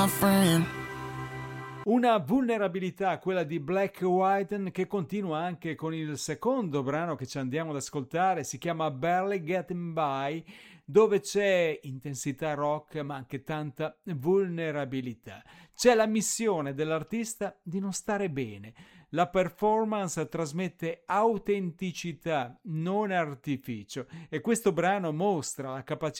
my friend. Una vulnerabilità, quella di Black Whiten, che continua anche con il secondo brano che ci andiamo ad ascoltare, si chiama Barely Getting By, dove c'è intensità rock ma anche tanta vulnerabilità. C'è la missione dell'artista di non stare bene. La performance trasmette autenticità, non artificio, e questo brano mostra la capacità